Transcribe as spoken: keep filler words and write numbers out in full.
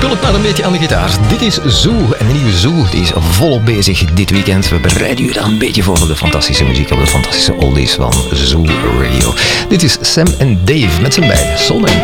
Pulk maar een beetje aan de gitaar. Dit is Zoo. En de nieuwe Zoo die is volop bezig dit weekend. We bereiden u daar een beetje voor de fantastische muziek op de fantastische oldies van Zoo Radio. Dit is Sam en Dave met z'n beiden. Soul Man.